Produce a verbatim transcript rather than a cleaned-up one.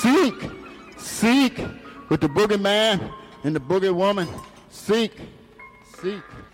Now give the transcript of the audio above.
Seek, seek with the boogeyman and the boogie woman. Seek, seek.